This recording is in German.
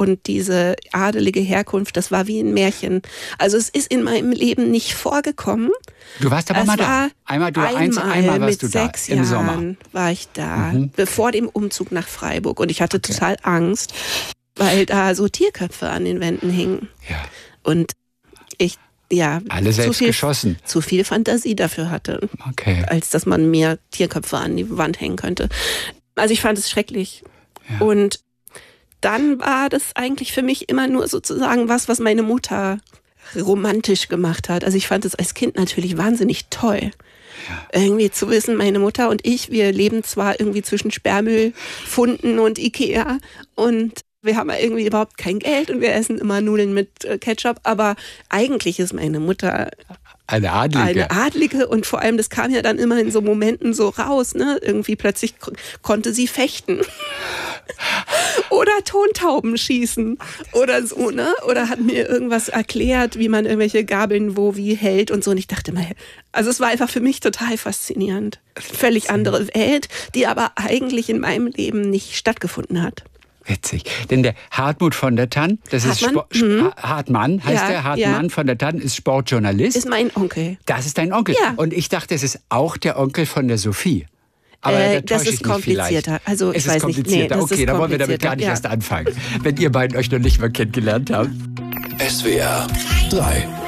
und diese adelige Herkunft, das war wie ein Märchen. Also es ist in meinem Leben nicht vorgekommen. Du warst aber mal da. Einmal warst du da. Mit 6 Jahren Sommer. war ich da, bevor dem Umzug nach Freiburg. Und ich hatte total Angst, weil da so Tierköpfe an den Wänden hingen. Ja. Und ich alle selbst geschossen. Zu viel Fantasie dafür hatte, als dass man mir Tierköpfe an die Wand hängen könnte. Also ich fand es schrecklich. Ja. Und dann war das eigentlich für mich immer nur sozusagen was meine Mutter romantisch gemacht hat. Also ich fand es als Kind natürlich wahnsinnig toll. Ja. Irgendwie zu wissen, meine Mutter und ich, wir leben zwar irgendwie zwischen Sperrmüllfunden und Ikea und wir haben ja irgendwie überhaupt kein Geld und wir essen immer Nudeln mit Ketchup, aber eigentlich ist meine Mutter eine Adlige und vor allem, das kam ja dann immer in so Momenten so raus, ne? Irgendwie plötzlich konnte sie fechten. Oder Tontauben schießen oder so, ne? Oder hat mir irgendwas erklärt, wie man irgendwelche Gabeln wo wie hält und so. Und ich dachte mal, also es war einfach für mich total faszinierend. Völlig andere Welt, die aber eigentlich in meinem Leben nicht stattgefunden hat. Witzig. Denn der Hartmut von der Tann, das Hartmann? ist Hartmann, heißt der Hartmann von der Tann, ist Sportjournalist. Ist mein Onkel. Das ist dein Onkel. Ja. Und ich dachte, es ist auch der Onkel von der Sophie. Aber das ist komplizierter. Also ich weiß nicht. Nee, okay, da wollen wir damit gar nicht erst anfangen, wenn ihr beiden euch noch nicht mal kennengelernt habt. SWR 3